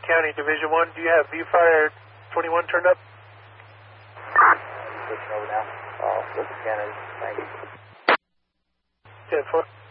County, Division 1. Do you have B-Fire 21 turned up? Switching over now. This is Kennedy. Thank you. 10-4.